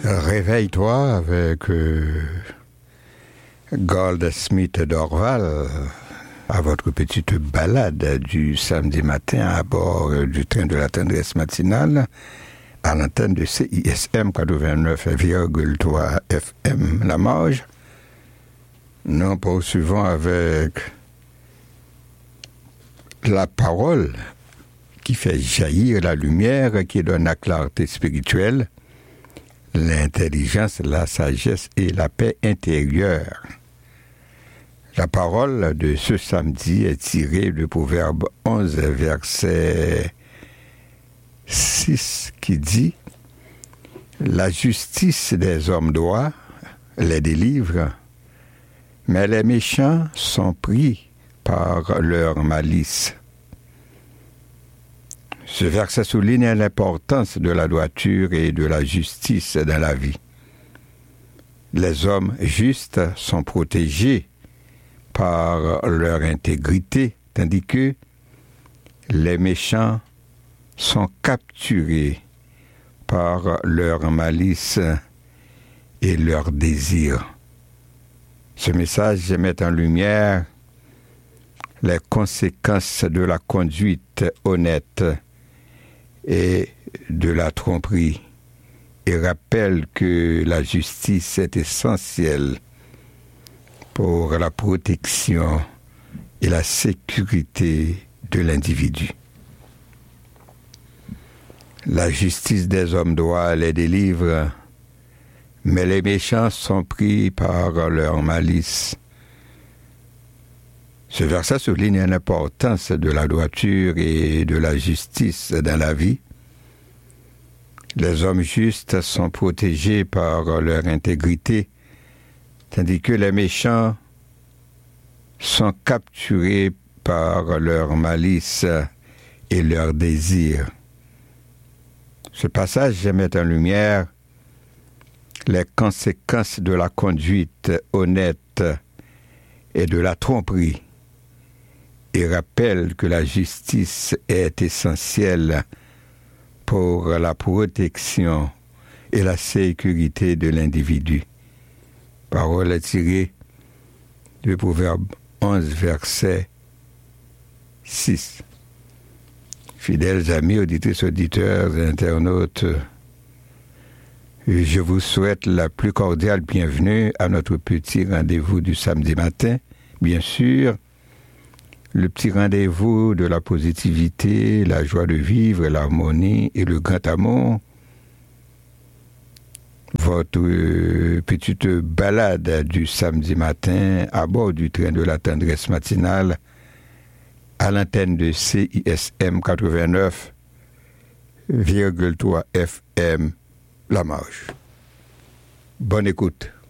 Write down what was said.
Réveille-toi avec Goldsmith Dorval à votre petite balade du samedi matin à bord du train de la tendresse matinale à l'antenne de CISM 89,3 FM La Marge. Nous poursuivons avec la parole qui fait jaillir la lumière, qui donne la clarté spirituelle, l'intelligence, la sagesse et la paix intérieure. La parole de ce samedi est tirée du Proverbe 11, verset 6, qui dit « La justice des hommes droits les délivre, mais les méchants sont pris par leur malice. » Ce verset souligne l'importance de la droiture et de la justice dans la vie. Les hommes justes sont protégés par leur intégrité, tandis que les méchants sont capturés par leur malice et leur désir. Ce message met en lumière les conséquences de la conduite honnête et de la tromperie et rappelle que la justice est essentielle pour la protection et la sécurité de l'individu. La justice des hommes droits les délivre, mais les méchants sont pris par leur malice. Ce verset souligne l'importance de la droiture et de la justice dans la vie. Les hommes justes sont protégés par leur intégrité, tandis que les méchants sont capturés par leur malice et leur désir. Ce passage met en lumière les conséquences de la conduite honnête et de la tromperie, et rappelle que la justice est essentielle pour la protection et la sécurité de l'individu. Parole tirée du Proverbe 11, verset 6. Fidèles amis, auditrices, auditeurs, internautes, je vous souhaite la plus cordiale bienvenue à notre petit rendez-vous du samedi matin. Bien sûr, le petit rendez-vous de la positivité, la joie de vivre, l'harmonie et le grand amour. Votre petite balade du samedi matin à bord du train de la tendresse matinale à l'antenne de CISM 89,3 FM La Marge. Bonne écoute.